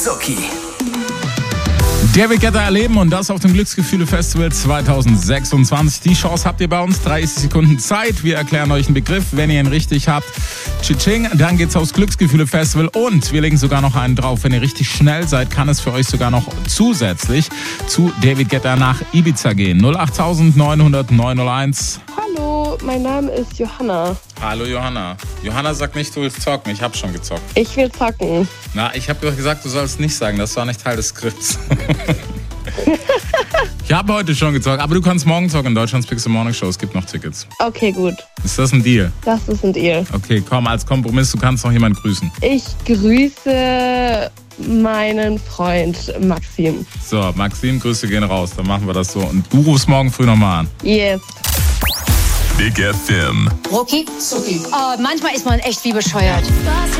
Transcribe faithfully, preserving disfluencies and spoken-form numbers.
Zucki. David Guetta erleben und das auf dem Glücksgefühle-Festival zwanzig sechsundzwanzig. Die Chance habt ihr bei uns, dreißig Sekunden Zeit. Wir erklären euch einen Begriff, wenn ihr ihn richtig habt. Tschitsching, dann geht's aufs Glücksgefühle-Festival und wir legen sogar noch einen drauf. Wenn ihr richtig schnell seid, kann es für euch sogar noch zusätzlich zu David Guetta nach Ibiza gehen. null acht neun null null neun null eins. Hallo, mein Name ist Johanna. Hallo Johanna. Johanna sagt nicht, du willst zocken. Ich hab schon gezockt. Ich will zocken. Na, ich habe doch gesagt, du sollst nicht sagen. Das war nicht Teil des Skripts. Ich habe heute schon gezockt, aber du kannst morgen zocken in Deutschlands Pixel Morning Show. Es gibt noch Tickets. Okay, gut. Ist das ein Deal? Das ist ein Deal. Okay, komm, als Kompromiss, du kannst noch jemanden grüßen. Ich grüße meinen Freund Maxim. So, Maxim, Grüße gehen raus. Dann machen wir das so. Und du rufst morgen früh nochmal an. Yes. Big F M. Rucki Zucki. Oh, manchmal ist man echt wie bescheuert.